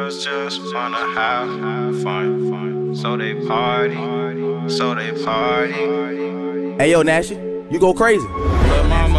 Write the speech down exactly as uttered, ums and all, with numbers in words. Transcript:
girls just wanna have fun, so they party, so they party. Hey yo, Nashi, you go crazy.